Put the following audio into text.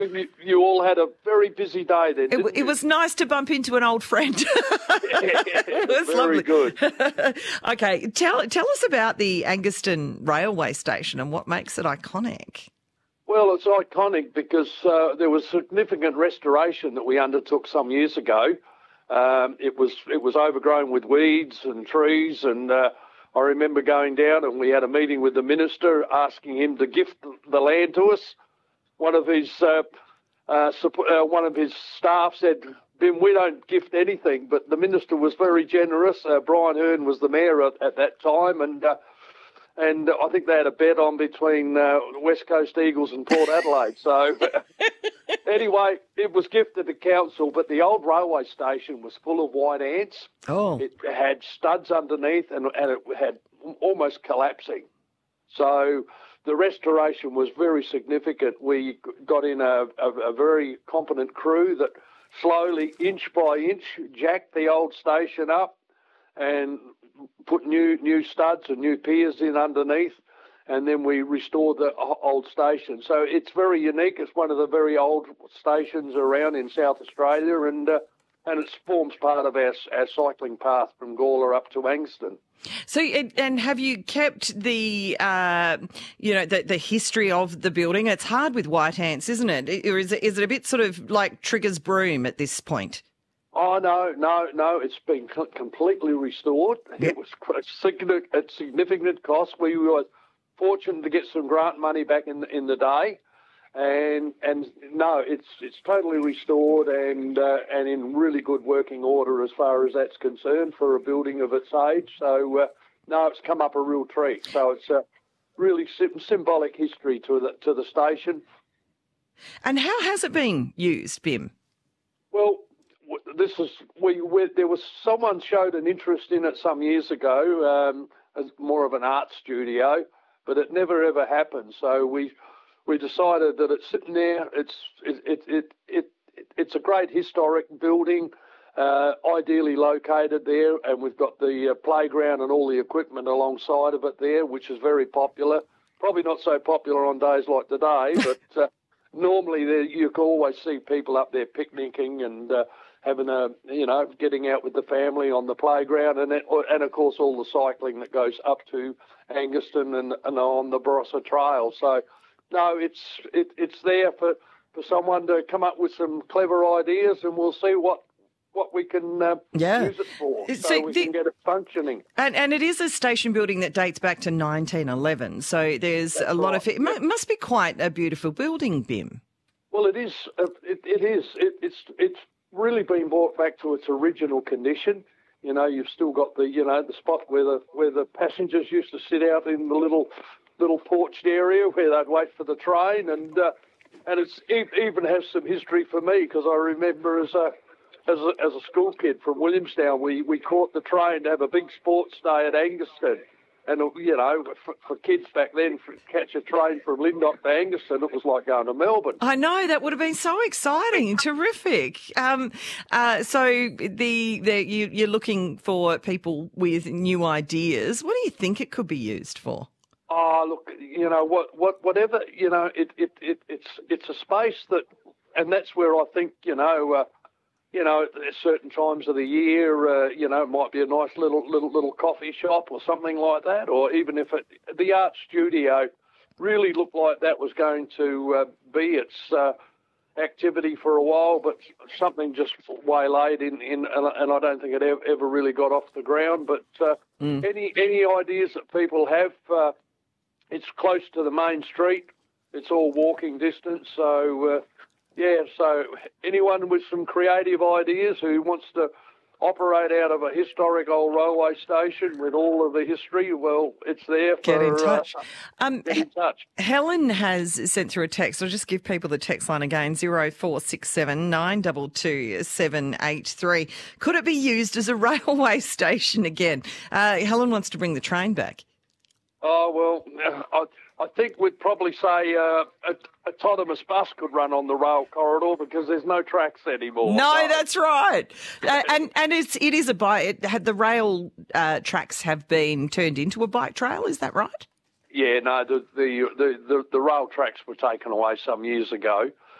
You all had a very busy day then, didn't It you? was nice to bump into an old friend. It was Very lovely. good. Okay, tell us about the Angaston railway station and what makes it iconic. Well, it's iconic because there was significant restoration that we undertook some years ago. It was overgrown with weeds and trees, and I remember going down and we had a meeting with the minister asking him to gift the land to us. One of his staff said, "Bim, we don't gift anything," but the minister was very generous. Brian Hearn was the mayor at that time, and I think they had a bet on between West Coast Eagles and Port Adelaide. So anyway, it was gifted to council, but the old railway station was full of white ants. Oh. It had studs underneath and it had almost collapsing. So the restoration was very significant. We got in a very competent crew that slowly, inch by inch, jacked the old station up and put new studs and new piers in underneath, and then we restored the old station. So it's very unique. It's one of the very old stations around in South Australia, and it forms part of our cycling path from Gawler up to Angaston. So, and have you kept the history of the building? It's hard with white ants, isn't it? Or is it a bit sort of like Trigger's broom at this point? Oh, no. It's been completely restored. Yep. It was a significant cost. We were fortunate to get some grant money back in the day. And no, it's totally restored and in really good working order as far as that's concerned for a building of its age. So no, it's come up a real treat. So it's a really symbolic history to the station. And how has it been used, Bim? Well, there was someone showed an interest in it some years ago as more of an art studio, but it never ever happened. So we decided that it's sitting there. It's a great historic building, ideally located there, and we've got the playground and all the equipment alongside of it there, which is very popular. Probably not so popular on days like today, but normally you can always see people up there picnicking and having getting out with the family on the playground, and of course all the cycling that goes up to Angaston and on the Barossa Trail. So no, it's there for someone to come up with some clever ideas, and we'll see what we can use it for, so we can get it functioning. And it is a station building that dates back to 1911, so there's a lot of it. It must be quite a beautiful building, Bim. Well, it is. It's really been brought back to its original condition. You know, you've still got the spot where the passengers used to sit out in the little porched area where they'd wait for the train, and it's even has some history for me, because I remember as a school kid from Williamstown, we caught the train to have a big sports day at Angaston. And, for kids back then, catch a train from Lindop to Angaston, it was like going to Melbourne. I know, that would have been so exciting. Terrific. So you're looking for people with new ideas. What do you think it could be used for? Oh, look, whatever, it's a space that, and that's where I think, at certain times of the year, it might be a nice little coffee shop or something like that, or even if the art studio really looked like that was going to be its activity for a while, but something just waylaid in, and I don't think it ever really got off the ground. But any ideas that people have, it's close to the main street. It's all walking distance, so. So anyone with some creative ideas who wants to operate out of a historic old railway station with all of the history, well, it's there. Get in touch. Get in touch. Helen has sent through a text. I'll just give people the text line again, 0467 922 783. Could it be used as a railway station again? Helen wants to bring the train back. Oh, well, I think we'd probably say a autonomous bus could run on the rail corridor, because there's no tracks anymore. No, that's right. And it is a bike. The rail tracks have been turned into a bike trail. Is that right? Yeah, no, the rail tracks were taken away some years ago.